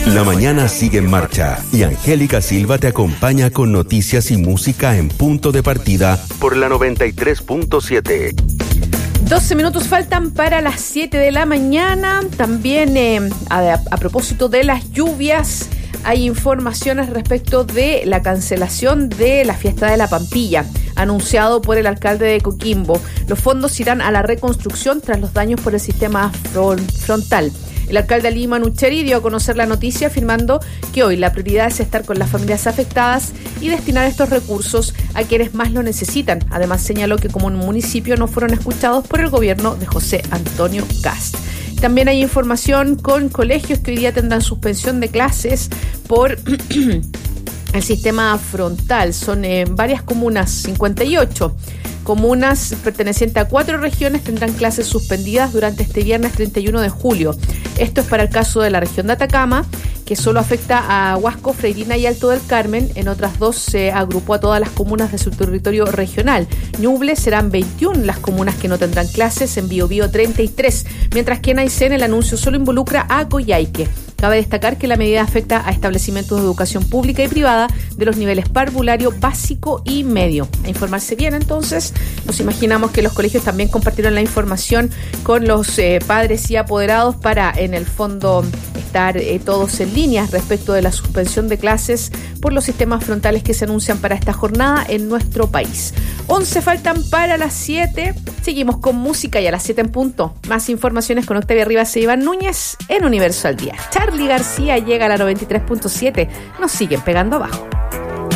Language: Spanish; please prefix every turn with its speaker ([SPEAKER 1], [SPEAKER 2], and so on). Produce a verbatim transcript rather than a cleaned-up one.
[SPEAKER 1] La mañana sigue en marcha y Angélica Silva te acompaña con noticias y música en Punto de Partida por la noventa y tres punto siete.
[SPEAKER 2] doce minutos faltan para las siete de la mañana. También eh, a, a propósito de las lluvias, hay informaciones respecto de la cancelación de la fiesta de la Pampilla, anunciado por el alcalde de Coquimbo. Los fondos irán a la reconstrucción tras los daños por el sistema frontal. El alcalde Ali Manucheri dio a conocer la noticia afirmando que hoy la prioridad es estar con las familias afectadas y destinar estos recursos a quienes más lo necesitan. Además señaló que como municipio no fueron escuchados por el gobierno de José Antonio Kast. También hay información con colegios que hoy día tendrán suspensión de clases por el sistema frontal. Son eh, varias comunas, cincuenta y ocho. Comunas pertenecientes a cuatro regiones tendrán clases suspendidas durante este viernes treinta y uno de julio. Esto es para el caso de la región de Atacama, que solo afecta a Huasco, Freirina y Alto del Carmen. En otras dos se agrupó a todas las comunas de su territorio regional. Ñuble serán veintiuna las comunas que no tendrán clases, en Biobío treinta y tres, mientras que en Aysén el anuncio solo involucra a Coyhaique. Cabe destacar que la medida afecta a establecimientos de educación pública y privada de los niveles parvulario, básico y medio. A informarse bien, entonces, nos imaginamos que los colegios también compartieron la información con los eh, padres y apoderados para, en el fondo, estar eh, todos en línea respecto de la suspensión de clases por los sistemas frontales que se anuncian para esta jornada en nuestro país. once faltan para las siete. Seguimos con música y a las siete en punto. Más informaciones con Octavia Rivas e Iván Núñez en Universo al Día. Charly García llega a la noventa y tres punto siete. Nos siguen pegando abajo.